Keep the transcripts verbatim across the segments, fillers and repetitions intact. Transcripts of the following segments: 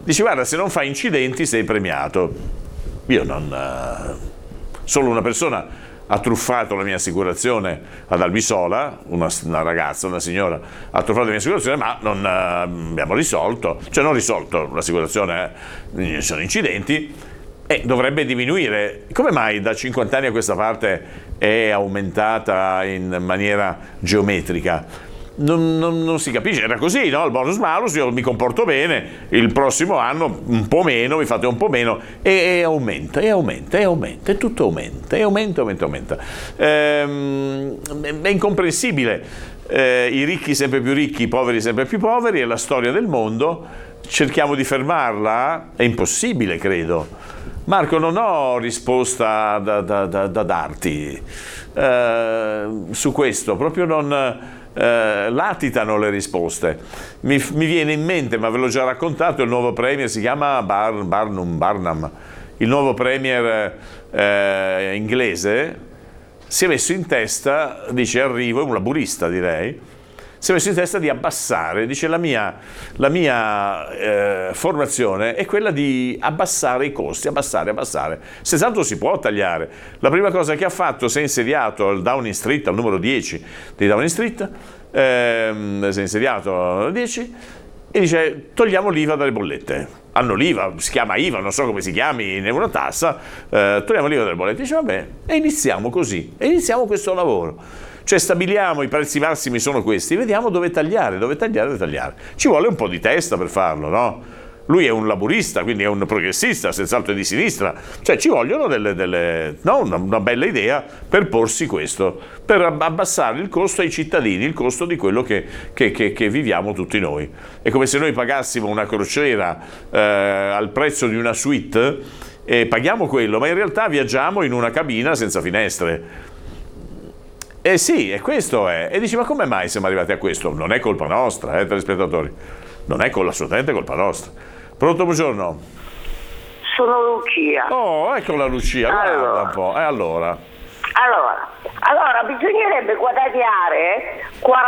dice guarda, se non fai incidenti sei premiato. Io non... Uh, solo una persona ha truffato la mia assicurazione ad Albisola, una, una ragazza, una signora ha truffato la mia assicurazione, ma non uh, abbiamo risolto, cioè non risolto l'assicurazione, eh, sono incidenti e dovrebbe diminuire. Come mai da cinquanta anni a questa parte è aumentata in maniera geometrica? Non, non, non si capisce, era così, no? Il bonus malus, io mi comporto bene, il prossimo anno un po' meno, mi fate un po' meno e, e aumenta, e aumenta, e aumenta, e tutto aumenta, e aumenta, aumenta, aumenta. Ehm, è incomprensibile, eh, i ricchi sempre più ricchi, i poveri sempre più poveri, è la storia del mondo, cerchiamo di fermarla, è impossibile credo. Marco, non ho risposta da, da, da, da darti eh, su questo, proprio non... Uh, latitano le risposte. Mi, mi viene in mente, ma ve l'ho già raccontato, il nuovo premier si chiama Bar, Barnum, Barnum, il nuovo premier uh, inglese si è messo in testa, dice arrivo, è un laburista direi, si è messo in testa di abbassare, dice la mia, la mia eh, formazione è quella di abbassare i costi, abbassare, abbassare. Senz'altro si può tagliare. La prima cosa che ha fatto, si è insediato al Downing Street, al numero dieci di Downing Street, ehm, si è insediato al numero dieci e dice togliamo l'I V A dalle bollette. Hanno l'I V A, si chiama I V A, non so come si chiami, è una tassa, eh, togliamo l'I V A dalle bollette. Dice vabbè, e iniziamo così, e iniziamo questo lavoro. Cioè stabiliamo i prezzi massimi sono questi, vediamo dove tagliare, dove tagliare, dove tagliare. Ci vuole un po' di testa per farlo, no? Lui è un laburista, quindi è un progressista, senz'altro è di sinistra. Cioè ci vogliono delle, delle no, una, una bella idea per porsi questo, per abbassare il costo ai cittadini, il costo di quello che, che, che, che viviamo tutti noi. È come se noi pagassimo una crociera eh, al prezzo di una suite e paghiamo quello, ma in realtà viaggiamo in una cabina senza finestre. Eh sì, e questo è. E dici, ma come mai siamo arrivati a questo? Non è colpa nostra, eh, telespettatori. Non è assolutamente colpa nostra. Pronto, buongiorno. Sono Lucia. Oh, eccola Lucia, allora. Guarda un po'. E allora? Allora, allora bisognerebbe guadagnare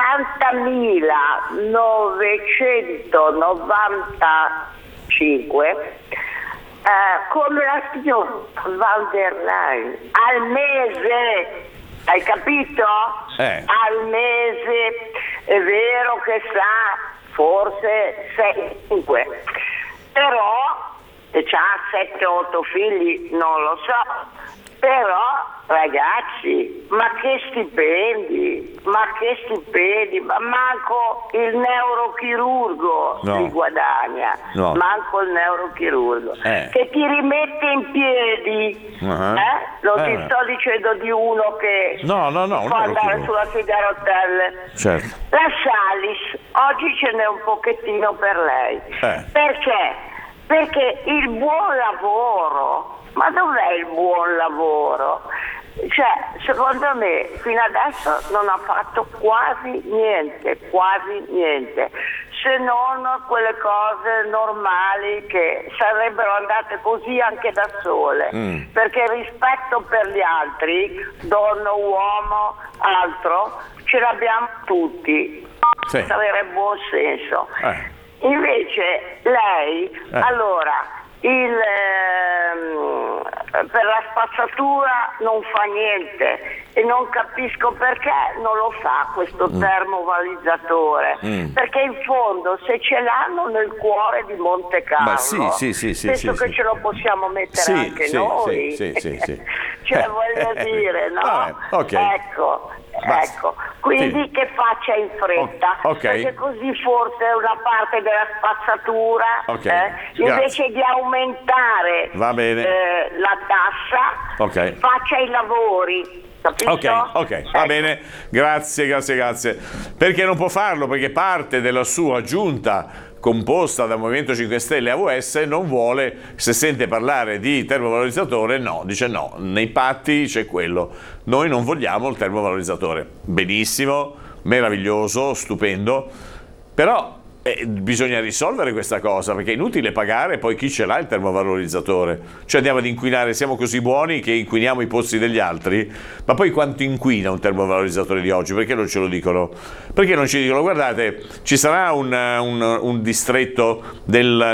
quarantamilanovecentovantacinque eh, come la signora Van der Leyen al mese. Hai capito? Eh. Al mese, è vero che sa, forse sei cinque, però se ha sette otto figli, non lo so, però ragazzi, ma che stipendi, ma che stipendi, ma manco il neurochirurgo no. si guadagna, no. manco il neurochirurgo, eh. che ti rimette in piedi, uh-huh. eh? lo eh. ti sto dicendo di uno che no, no, no, può andare sulla sedia a rotelle. Certo. La Salis, oggi ce n'è un pochettino per lei, eh. perché? Perché il buon lavoro, ma dov'è il buon lavoro? Cioè, secondo me, fino adesso non ha fatto quasi niente, quasi niente, se non quelle cose normali che sarebbero andate così anche da sole, mm. perché rispetto per gli altri, donna, uomo, altro, ce l'abbiamo tutti, sì. avere buon senso. Eh. Invece lei, eh. allora, il, ehm, per la spazzatura non fa niente e non capisco perché non lo fa questo mm. termovalorizzatore, mm. perché in fondo se ce l'hanno nel cuore di Monte Carlo, Beh, sì, sì, sì, sì, penso sì, che sì. ce lo possiamo mettere sì, anche sì, noi, sì, sì, sì. ce voglio dire, no? Vabbè, okay. Ecco. Basta. Ecco, quindi sì. che faccia in fretta, okay. perché così forse una parte della spazzatura, okay. eh, invece di aumentare Va bene. Eh, la tassa, okay. faccia i lavori. Capito? Ok, ok, ecco. Va bene, grazie, grazie, grazie. Perché non può farlo? Perché parte della sua giunta composta da Movimento cinque Stelle e A V S non vuole, se sente parlare di termovalorizzatore, no, dice no, nei patti c'è quello, noi non vogliamo il termovalorizzatore. Benissimo, meraviglioso, stupendo, però eh, bisogna risolvere questa cosa, perché è inutile pagare poi chi ce l'ha il termovalorizzatore, cioè andiamo ad inquinare, siamo così buoni che inquiniamo i pozzi degli altri, ma poi quanto inquina un termovalorizzatore di oggi? Perché non ce lo dicono? Perché non ci dicono, guardate, ci sarà un, un, un distretto del